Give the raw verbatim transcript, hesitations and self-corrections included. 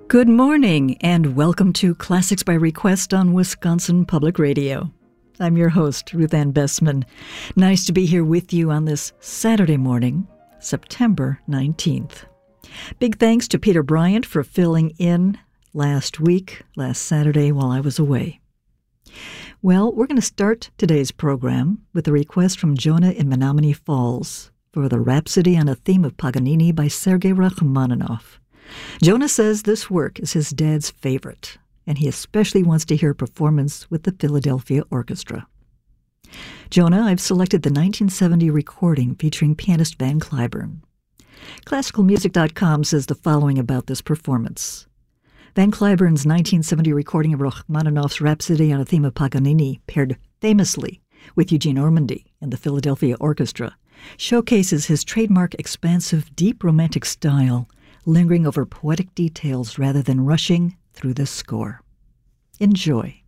Good morning, and welcome to Classics by Request on Wisconsin Public Radio. I'm your host, Ruth Ann Bessman. Nice to be here with you on this Saturday morning, September nineteenth. Big thanks to Peter Bryant for filling in last week, last Saturday, while I was away. Well, we're going to start today's program with a request from Jonah in Menomonee Falls for the Rhapsody on a Theme of Paganini by Sergei Rachmaninoff. Jonah says this work is his dad's favorite, and he especially wants to hear a performance with the Philadelphia Orchestra. Jonah, I've selected the nineteen seventy recording featuring pianist Van Cliburn. Classical Music dot com says the following about this performance. Van Cliburn's nineteen seventy recording of Rachmaninoff's Rhapsody on a Theme of Paganini, paired famously with Eugene Ormandy and the Philadelphia Orchestra, showcases his trademark expansive, deep romantic style, lingering over poetic details rather than rushing through the score. Enjoy.